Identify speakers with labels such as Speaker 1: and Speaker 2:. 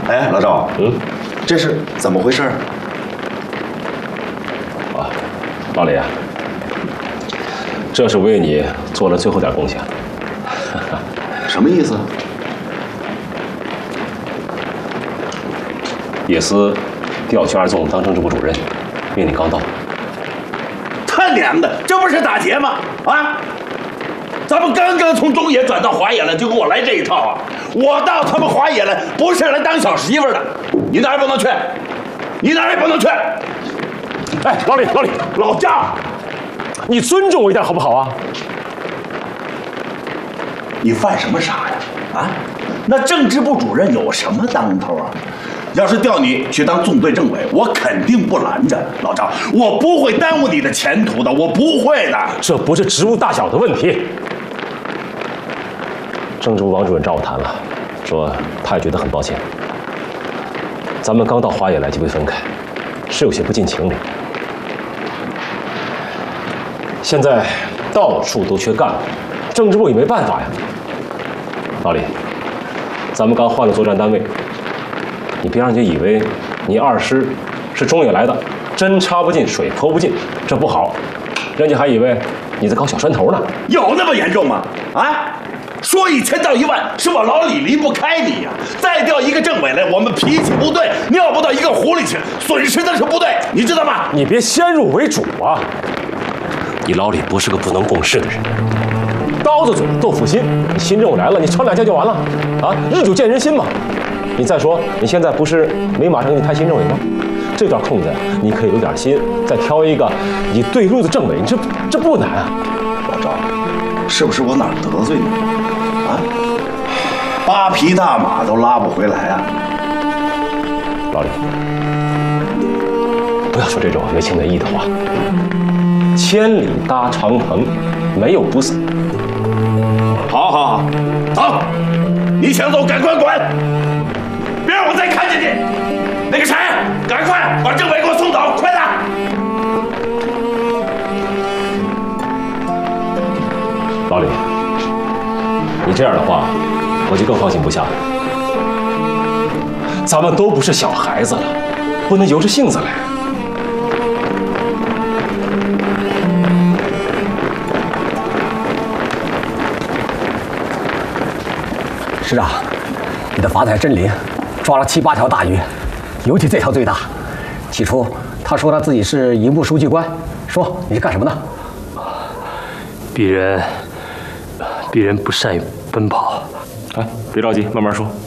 Speaker 1: 哎，老赵，这是怎么回事？
Speaker 2: 啊，老李啊，这是为你做了最后点贡献。
Speaker 1: 什么意思？
Speaker 2: 野司调去二纵当政治部主任，命令刚到。
Speaker 1: 他娘的，这不是打劫吗？啊！咱们刚刚从中野转到华野来，就给我来这一套啊！我到他们华野来，不是来当小媳妇的，你哪儿也不能去，你哪儿也不能去！
Speaker 2: 哎，老李，
Speaker 1: 老赵，
Speaker 2: 你尊重我一点好不好啊？
Speaker 1: 你犯什么傻呀？啊，那政治部主任有什么当头啊？要是调你去当纵队政委，我肯定不拦着。老赵，我不会耽误你的前途的，我不会的。
Speaker 2: 这不是职务大小的问题。政治部王主任找我谈了，说他也觉得很抱歉。咱们刚到华野来就被分开，是有些不近情理。现在到处都缺干部，政治部也没办法呀。老李，咱们刚换了作战单位，你别让人家以为你二师是中野来的，针插不进水泼不进，这不好。人家还以为你在搞小山头呢。
Speaker 1: 有那么严重吗？啊？说1000道1万，是我老李离不开你呀！再调一个政委来，我们脾气不对，尿不到一个壶里去，损失的是部队，你知道吗？
Speaker 2: 你别先入为主啊！你老李不是个不能共事的人，刀子嘴豆腐心，你新任务来了，你吵2架就完了啊！日久见人心嘛。你再说，你现在不是没马上给你派新政委吗？这段空子你可以留点心，再挑一个你对路的政委，你这不难啊。
Speaker 1: 老赵，是不是我哪儿得罪你了？啊，8匹大马都拉不回来啊！
Speaker 2: 老李，不要说这种没情没义的话。千里搭长棚，没有不死。
Speaker 1: 好，走，你想走赶快滚，别让我再看见你。那个谁，赶快把政委给我送走，快点！
Speaker 2: 老李，你这样的话，我就更放心不下了。咱们都不是小孩子了，不能由着性子来。
Speaker 3: 师长，你的法子还真灵，抓了7、8条大鱼，尤其这条最大。起初他说他自己是营部书记官，说你是干什么的？
Speaker 4: 鄙人不善于奔跑。
Speaker 2: 哎，别着急，慢慢说。